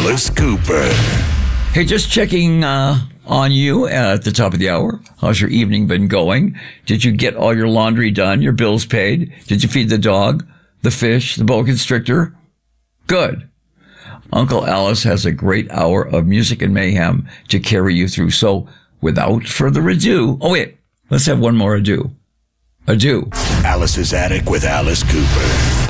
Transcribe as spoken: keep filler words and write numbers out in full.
Alice Cooper. Hey, just checking uh, on you at the top of the hour. How's your evening been going? Did you get all your laundry done? Your bills paid? Did you feed the dog, the fish, the boa constrictor? Good. Uncle Alice has a great hour of music and mayhem to carry you through. So without further ado, oh wait, let's have one more ado. Adieu. Alice's Attic with Alice Cooper.